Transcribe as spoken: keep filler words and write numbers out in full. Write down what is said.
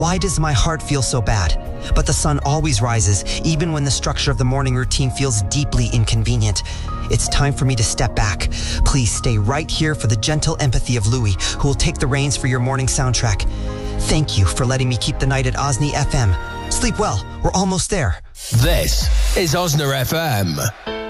Why does my heart feel so bad? But the sun always rises, even when the structure of the morning routine feels deeply inconvenient. It's time for me to step back. Please stay right here for the gentle empathy of Louis, who will take the reins for your morning soundtrack. Thank you for letting me keep the night at Osny F M. Sleep well, we're almost there. This is Osner F M.